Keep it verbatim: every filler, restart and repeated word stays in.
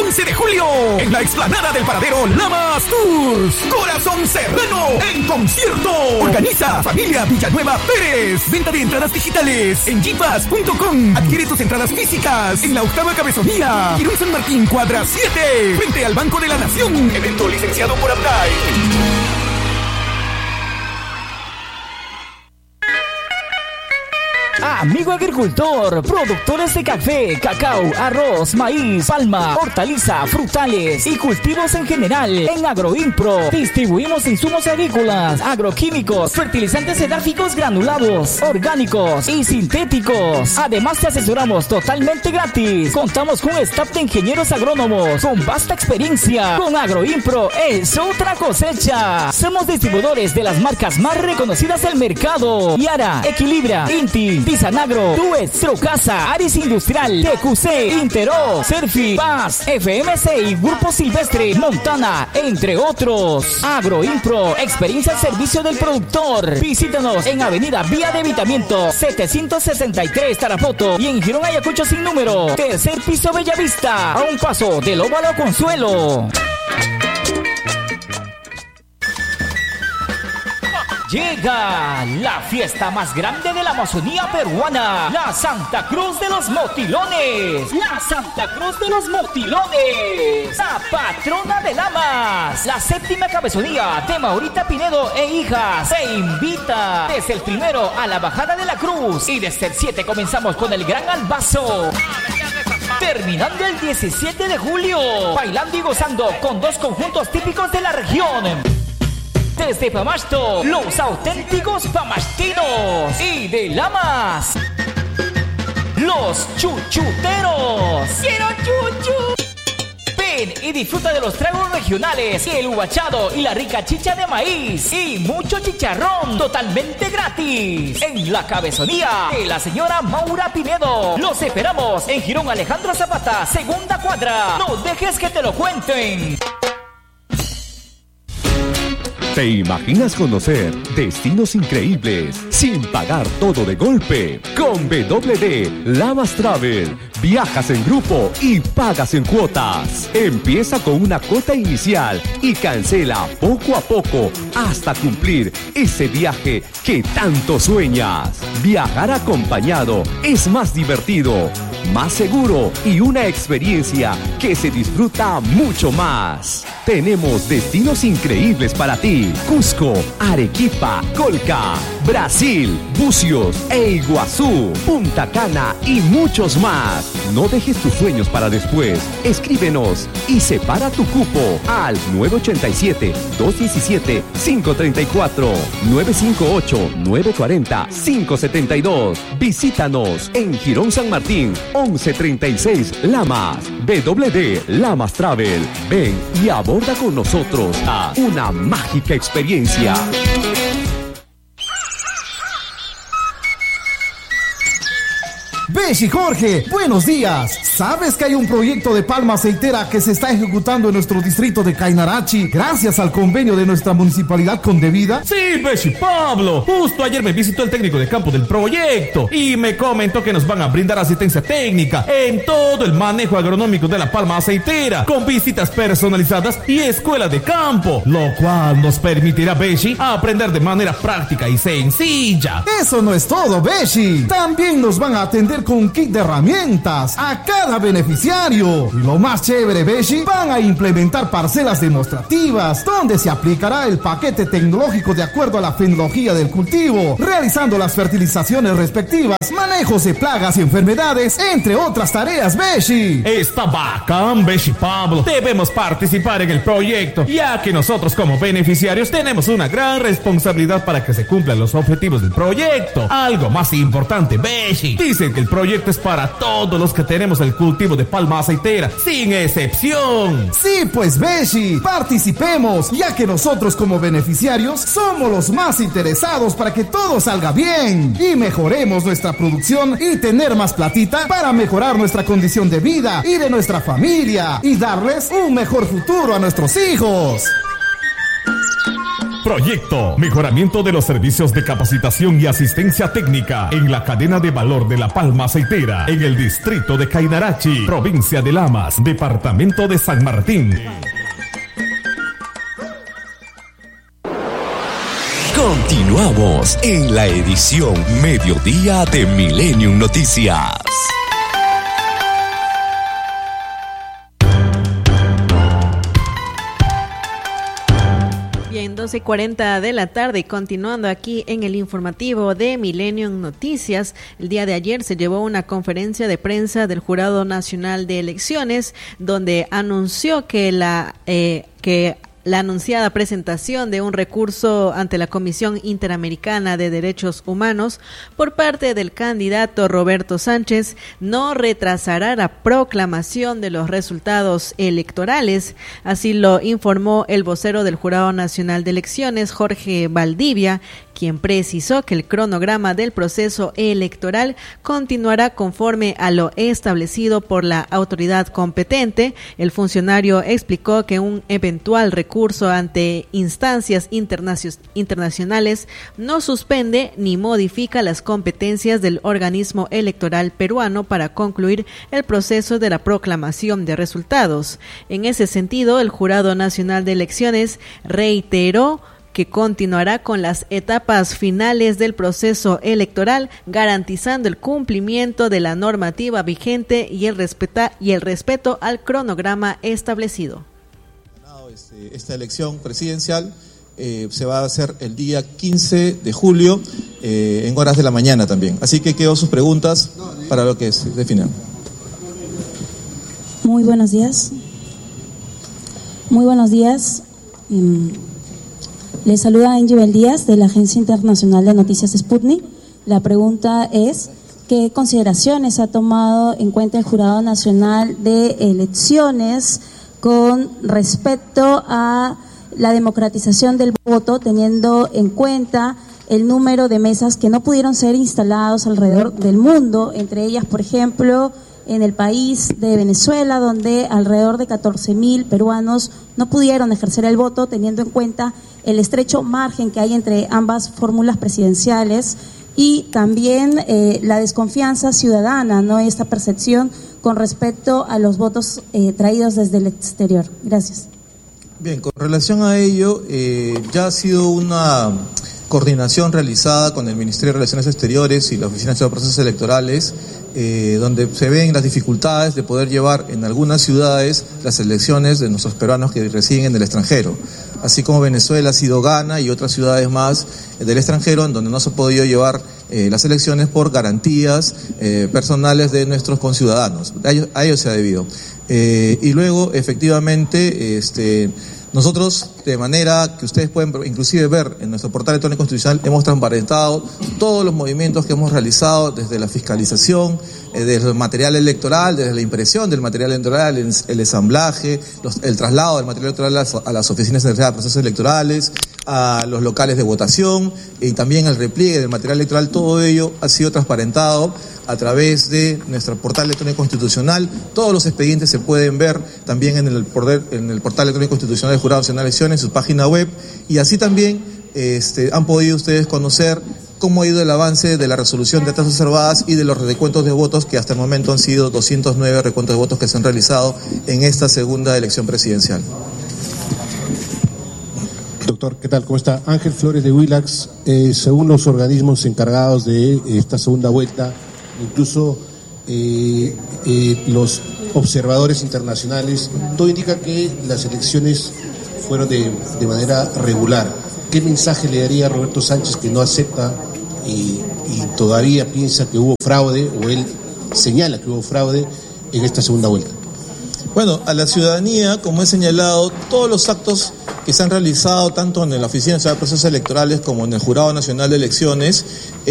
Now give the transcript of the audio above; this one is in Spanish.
once de julio en la explanada del paradero Lamas Tours. Corazón Serrano en concierto. Organiza Familia Villanueva Pérez. Venta de entradas digitales en jeepas punto com. Adquiere tus entradas físicas en la octava cabezonía. Girón San Martín, cuadra siete, frente al Banco de la Nación. Evento licenciado por Aptai. Amigo agricultor, productores de café, cacao, arroz, maíz, palma, hortaliza, frutales y cultivos en general. En Agroimpro distribuimos insumos agrícolas, agroquímicos, fertilizantes edáficos granulados, orgánicos y sintéticos. Además te asesoramos totalmente gratis. Contamos con un staff de ingenieros agrónomos con vasta experiencia. Con Agroimpro es otra cosecha. Somos distribuidores de las marcas más reconocidas del mercado: Yara, Equilibra, Inti, Tisanagro, Tues, Trocasa, Aris Industrial, T Q C, Intero, Serfi, Paz, F M C y Grupo Silvestre, Montana, entre otros. Agroimpro, experiencia al servicio del productor. Visítanos en Avenida Vía de Evitamiento setecientos sesenta y tres Tarapoto y en Girón Ayacucho sin número, tercer piso Bellavista, a un paso del Óvalo Consuelo. Llega la fiesta más grande de la Amazonía peruana, la Santa Cruz de los Motilones. La Santa Cruz de los Motilones, la patrona de Lamas. La séptima cabezonía de Maurita Pinedo e hijas se invita desde el primero a la bajada de la cruz y desde el siete comenzamos con el gran albazo. Terminando el diecisiete de julio, bailando y gozando con dos conjuntos típicos de la región. Desde Pamasto, los auténticos pamastinos. Y de Lamas, los chuchuteros. ¡Quiero chuchu! Ven y disfruta de los tragos regionales, el uvachado y la rica chicha de maíz. Y mucho chicharrón totalmente gratis. En la cabezonía de la señora Maura Pinedo. Los esperamos en Girón Alejandro Zapata, segunda cuadra. No dejes que te lo cuenten. ¿Te imaginas conocer destinos increíbles sin pagar todo de golpe? Con W D Lamas Travel, viajas en grupo y pagas en cuotas. Empieza con una cuota inicial y cancela poco a poco hasta cumplir ese viaje que tanto sueñas. Viajar acompañado es más divertido, más seguro y una experiencia que se disfruta mucho más. Tenemos destinos increíbles para ti: Cusco, Arequipa, Colca, Brasil, Bucios e Iguazú, Punta Cana y muchos más. No dejes tus sueños para después. Escríbenos y separa tu cupo al nueve ocho siete, dos uno siete, cinco tres cuatro, nueve cinco ocho, nueve cuatro cero, cinco siete dos. Visítanos en Girón San Martín, once treinta y seis Lamas. W D Lamas Travel. Ven y aborda con nosotros a una mágica experiencia. Beshi Jorge, buenos días. ¿Sabes que hay un proyecto de palma aceitera que se está ejecutando en nuestro distrito de Cainarachi gracias al convenio de nuestra municipalidad con Devida? Sí, Beshi Pablo. Justo ayer me visitó el técnico de campo del proyecto y me comentó que nos van a brindar asistencia técnica en todo el manejo agronómico de la palma aceitera, con visitas personalizadas y escuela de campo, lo cual nos permitirá, Beshi, aprender de manera práctica y sencilla. Eso no es todo, Beshi. También nos van a atender con un kit de herramientas a cada beneficiario. Y lo más chévere, Beshi, van a implementar parcelas demostrativas donde se aplicará el paquete tecnológico de acuerdo a la fenología del cultivo, realizando las fertilizaciones respectivas, manejos de plagas y enfermedades, entre otras tareas, Beshi. Está bacán, Beshi Pablo. Debemos participar en el proyecto, ya que nosotros como beneficiarios tenemos una gran responsabilidad para que se cumplan los objetivos del proyecto. Algo más importante, Beshi, dicen que el proyecto es para todos los que tenemos el cultivo de palma aceitera, sin excepción. Sí, pues, Beshi, participemos, ya que nosotros como beneficiarios somos los más interesados para que todo salga bien y mejoremos nuestra producción y tener más platita para mejorar nuestra condición de vida y de nuestra familia y darles un mejor futuro a nuestros hijos. Proyecto: mejoramiento de los servicios de capacitación y asistencia técnica en la cadena de valor de La Palma Aceitera, en el distrito de Cainarachi, provincia de Lamas, departamento de San Martín. Continuamos en la edición Mediodía de Millennium Noticias. Bien, doce y cuarenta de la tarde, continuando aquí en el informativo de Millennium Noticias. El día de ayer se llevó una conferencia de prensa del Jurado Nacional de Elecciones, donde anunció que la eh, que la anunciada presentación de un recurso ante la Comisión Interamericana de Derechos Humanos por parte del candidato Roberto Sánchez no retrasará la proclamación de los resultados electorales. Así lo informó el vocero del Jurado Nacional de Elecciones, Jorge Valdivia, quien precisó que el cronograma del proceso electoral continuará conforme a lo establecido por la autoridad competente. El funcionario explicó que un eventual recurso ante instancias internacio- internacionales no suspende ni modifica las competencias del organismo electoral peruano para concluir el proceso de la proclamación de resultados. En ese sentido, el Jurado Nacional de Elecciones reiteró que continuará con las etapas finales del proceso electoral, garantizando el cumplimiento de la normativa vigente y el, respeta, y el respeto al cronograma establecido. Esta elección presidencial eh, se va a hacer el día quince de julio eh, en horas de la mañana también. Así que quedo sus preguntas para lo que es definir. Muy buenos días. Muy buenos días. Les saluda Angie Díaz de la Agencia Internacional de Noticias Sputnik. La pregunta es: ¿qué consideraciones ha tomado en cuenta el Jurado Nacional de Elecciones con respecto a la democratización del voto, teniendo en cuenta el número de mesas que no pudieron ser instalados alrededor del mundo, entre ellas, por ejemplo, en el país de Venezuela, donde alrededor de catorce mil peruanos no pudieron ejercer el voto, teniendo en cuenta el estrecho margen que hay entre ambas fórmulas presidenciales, y también eh, la desconfianza ciudadana, ¿no?, esta percepción con respecto a los votos eh, traídos desde el exterior? Gracias. Bien, con relación a ello, eh, ya ha sido una coordinación realizada con el Ministerio de Relaciones Exteriores y la Oficina de Procesos Electorales, eh, donde se ven las dificultades de poder llevar en algunas ciudades las elecciones de nuestros peruanos que residen en el extranjero, así como Venezuela ha sido Ghana y otras ciudades más del extranjero en donde no se ha podido llevar eh, las elecciones por garantías eh, personales de nuestros conciudadanos. A ello, a ello se ha debido. Eh, y luego, efectivamente, este... nosotros, de manera que ustedes pueden inclusive ver en nuestro portal electrónico constitucional, hemos transparentado todos los movimientos que hemos realizado desde la fiscalización, eh, desde el material electoral, desde la impresión del material electoral, el, el ensamblaje, los, el traslado del material electoral a las, a las oficinas de procesos electorales, a los locales de votación y también el repliegue del material electoral. Todo ello ha sido transparentado a través de nuestro portal electrónico constitucional. Todos los expedientes se pueden ver también en el, portal, en el portal electrónico constitucional del Jurado Nacional de Elecciones, en su página web, y así también este, han podido ustedes conocer cómo ha ido el avance de la resolución de actas observadas y de los recuentos de votos, que hasta el momento han sido doscientos nueve recuentos de votos que se han realizado en esta segunda elección presidencial. Doctor, ¿qué tal? ¿Cómo está? Ángel Flores de Willax. Eh, según los organismos encargados de esta segunda vuelta, incluso eh, eh, los observadores internacionales, todo indica que las elecciones fueron de, de manera regular. ¿Qué mensaje le daría a Roberto Sánchez, que no acepta y, y todavía piensa que hubo fraude, o él señala que hubo fraude en esta segunda vuelta? Bueno, a la ciudadanía, como he señalado, todos los actos que se han realizado tanto en la Oficina de Procesos Electorales como en el Jurado Nacional de Elecciones,